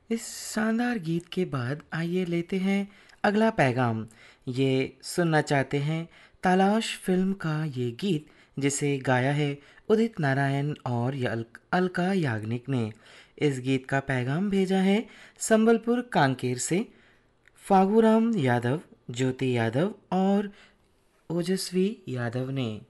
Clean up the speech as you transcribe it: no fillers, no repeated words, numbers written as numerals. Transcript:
इस शानदार गीत के बाद आइए लेते हैं अगला पैगाम। ये सुनना चाहते हैं तलाश फ़िल्म का ये गीत, जिसे गाया है उदित नारायण और अलका याग्निक ने। इस गीत का पैगाम भेजा है संबलपुर कांकेर से फागूराम यादव, ज्योति यादव और ओजस्वी यादव ने।